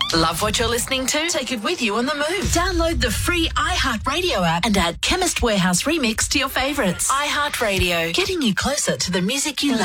Love what you're listening to? Take it with you on the move. Download the free iHeartRadio app and add Chemist Warehouse Remix to your favourites. iHeartRadio, getting you closer to the music you love.